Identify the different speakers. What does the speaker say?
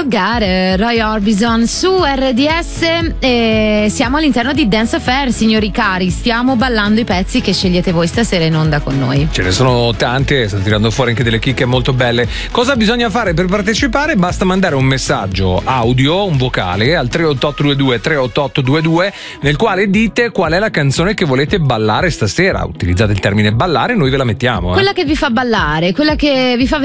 Speaker 1: God, Roy Orbison su RDS, e siamo all'interno di Dance Affair, signori cari, stiamo ballando i pezzi che scegliete voi stasera in onda con noi.
Speaker 2: Ce ne sono tante, sto tirando fuori anche delle chicche molto belle. Cosa bisogna fare per partecipare? Basta mandare un messaggio audio, un vocale al 38822 nel quale dite qual è la canzone che volete ballare stasera. Utilizzate il termine ballare, noi ve la mettiamo.
Speaker 1: Quella che vi fa ballare, quella che vi fa